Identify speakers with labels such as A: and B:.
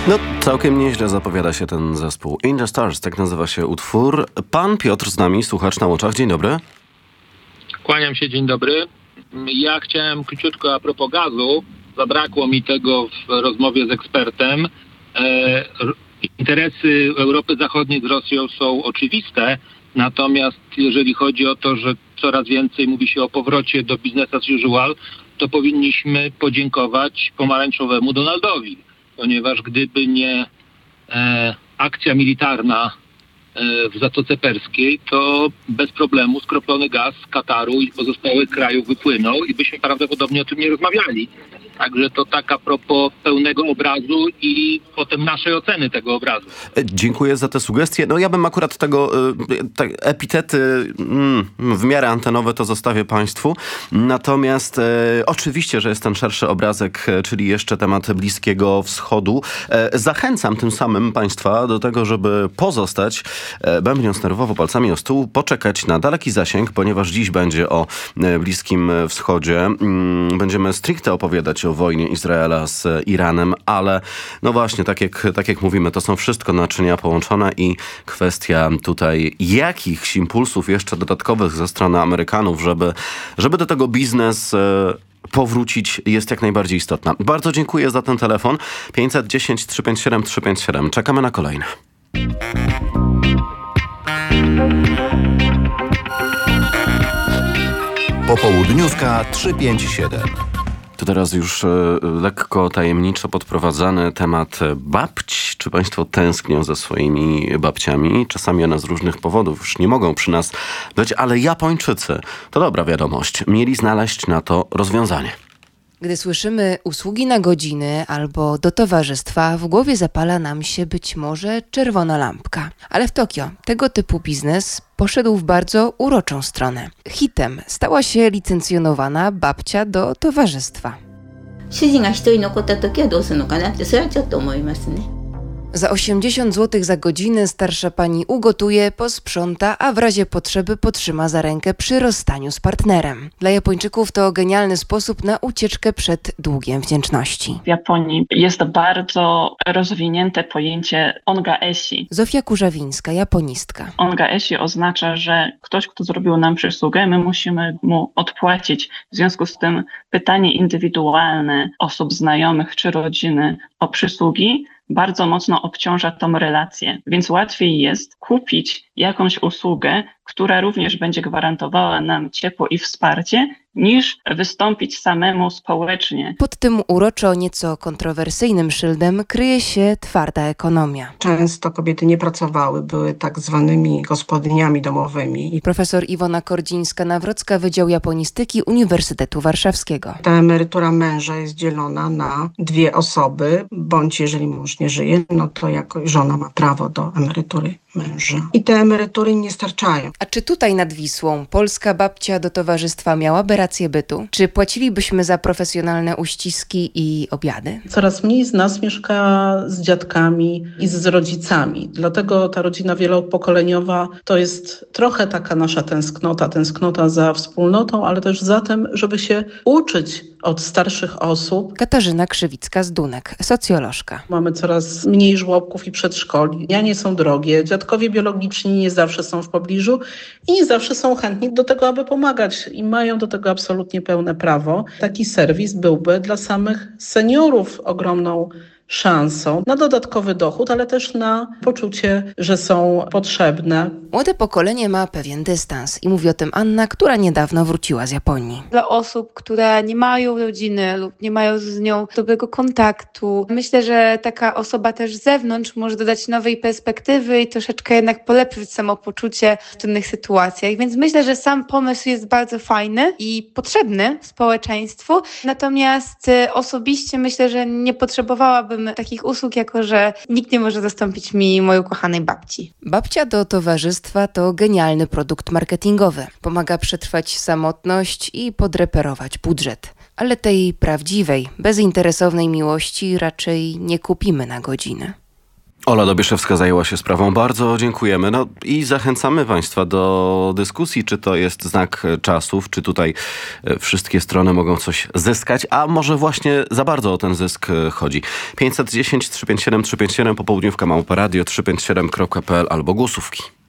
A: No, całkiem nieźle zapowiada się ten zespół. In the Stars, tak nazywa się utwór. Pan Piotr z nami, słuchacz na łączach. Dzień dobry.
B: Kłaniam się, dzień dobry. Ja chciałem króciutko a propos gazu. Zabrakło mi tego w rozmowie z ekspertem. Interesy Europy Zachodniej z Rosją są oczywiste, natomiast jeżeli chodzi o to, że coraz więcej mówi się o powrocie do business as usual, to powinniśmy podziękować pomarańczowemu Donaldowi, ponieważ gdyby nie akcja militarna w Zatoce Perskiej, to bez problemu skroplony gaz z Kataru i pozostałych krajów wypłynął i byśmy prawdopodobnie o tym nie rozmawiali. Także to tak a propos pełnego obrazu i potem naszej oceny tego obrazu.
A: Dziękuję za te sugestie. No ja bym akurat tego, epitety w miarę antenowe to zostawię państwu. Natomiast oczywiście, że jest ten szerszy obrazek, czyli jeszcze temat Bliskiego Wschodu. Zachęcam tym samym państwa do tego, żeby pozostać, bębniąc nerwowo palcami o stół, poczekać na daleki zasięg, ponieważ dziś będzie o Bliskim Wschodzie. Będziemy stricte opowiadać o wojnie Izraela z Iranem, ale no właśnie, tak jak mówimy, to są wszystko naczynia połączone i kwestia tutaj jakichś impulsów jeszcze dodatkowych ze strony Amerykanów, żeby do tego biznes powrócić, jest jak najbardziej istotna. Bardzo dziękuję za ten telefon. 510 357 357. Czekamy na kolejne.
C: Popołudniówka 357.
A: To teraz już lekko tajemniczo podprowadzany temat babć. Czy państwo tęsknią za swoimi babciami? Czasami one z różnych powodów już nie mogą przy nas być, ale Japończycy, to dobra wiadomość, mieli znaleźć na to rozwiązanie.
D: Gdy słyszymy usługi na godziny albo do towarzystwa, w głowie zapala nam się być może czerwona lampka. Ale w Tokio tego typu biznes poszedł w bardzo uroczą stronę. Hitem stała się licencjonowana babcia do towarzystwa.
E: 主人が一人残った時はどうするのかなってそれはちょっと思いますね。
D: Za 80 zł za godzinę starsza pani ugotuje, posprząta, a w razie potrzeby potrzyma za rękę przy rozstaniu z partnerem. Dla Japończyków to genialny sposób na ucieczkę przed długiem wdzięczności.
F: W Japonii jest bardzo rozwinięte pojęcie ongaeshi.
D: Zofia Kurzawińska, japonistka.
F: Ongaeshi oznacza, że ktoś, kto zrobił nam przysługę, my musimy mu odpłacić. W związku z tym pytanie indywidualne osób znajomych czy rodziny o przysługi bardzo mocno obciąża tą relację, więc łatwiej jest kupić jakąś usługę, która również będzie gwarantowała nam ciepło i wsparcie, niż wystąpić samemu społecznie.
D: Pod tym uroczo nieco kontrowersyjnym szyldem kryje się twarda ekonomia.
G: Często kobiety nie pracowały, były tak zwanymi gospodyniami domowymi.
D: Profesor Iwona Kordzińska-Nawrocka, Wydział Japonistyki Uniwersytetu Warszawskiego.
G: Ta emerytura męża jest dzielona na dwie osoby, bądź jeżeli mąż nie żyje, no to jako żona ma prawo do emerytury męża. I te emerytury nie starczają.
D: A czy tutaj nad Wisłą polska babcia do towarzystwa miałaby rację bytu? Czy płacilibyśmy za profesjonalne uściski i obiady?
H: Coraz mniej z nas mieszka z dziadkami i z rodzicami. Dlatego ta rodzina wielopokoleniowa to jest trochę taka nasza tęsknota za wspólnotą, ale też za tym, żeby się uczyć od starszych osób.
D: Katarzyna Krzywicka z Dunek, socjolożka.
H: Mamy coraz mniej żłobków i przedszkoli. Nianie są drogie, dziadkowie biologiczni nie zawsze są w pobliżu i nie zawsze są chętni do tego, aby pomagać i mają do tego absolutnie pełne prawo. Taki serwis byłby dla samych seniorów ogromną szansą na dodatkowy dochód, ale też na poczucie, że są potrzebne.
D: Młode pokolenie ma pewien dystans i mówi o tym Anna, która niedawno wróciła z Japonii.
I: Dla osób, które nie mają rodziny lub nie mają z nią dobrego kontaktu, myślę, że taka osoba też z zewnątrz może dodać nowej perspektywy i troszeczkę jednak polepszyć samopoczucie w trudnych sytuacjach. Więc myślę, że sam pomysł jest bardzo fajny i potrzebny społeczeństwu. Natomiast osobiście myślę, że nie potrzebowałabym takich usług, jako że nikt nie może zastąpić mi mojej ukochanej babci.
D: Babcia do towarzystwa to genialny produkt marketingowy. Pomaga przetrwać samotność i podreperować budżet. Ale tej prawdziwej, bezinteresownej miłości raczej nie kupimy na godzinę.
A: Ola Dobieszewska zajęła się sprawą. Bardzo dziękujemy. No i zachęcamy Państwa do dyskusji, czy to jest znak czasów, czy tutaj wszystkie strony mogą coś zyskać, a może właśnie za bardzo o ten zysk chodzi. 510 357 357 popołudniówka @radio357.pl albo głosówki.